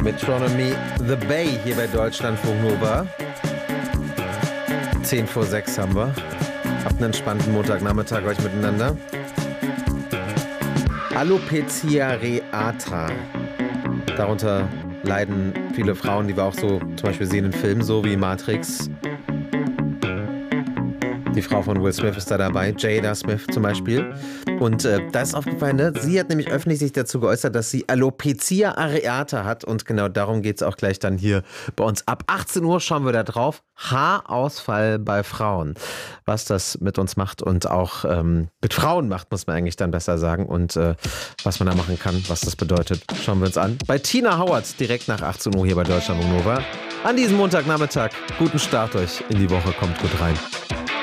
Metronomy The Bay hier bei Deutschlandfunk Nova. 10 vor 6 haben wir. Habt einen entspannten Montagnachmittag euch miteinander. Alopecia areata. Darunter leiden viele Frauen, die wir auch so zum Beispiel sehen in Filmen, so wie Matrix. Die Frau von Will Smith ist da dabei, Jada Smith zum Beispiel. Und da ist aufgefallen, ne? Sie hat nämlich öffentlich sich dazu geäußert, dass sie Alopecia areata hat. Und genau darum geht es auch gleich dann hier bei uns. Ab 18 Uhr schauen wir da drauf. Haarausfall bei Frauen. Was das mit uns macht und auch mit Frauen macht, muss man eigentlich dann besser sagen. Und was man da machen kann, was das bedeutet, schauen wir uns an. Bei Tina Howard direkt nach 18 Uhr hier bei Deutschlandfunk Nova. An diesem Montagnachmittag. Guten Start euch in die Woche. Kommt gut rein.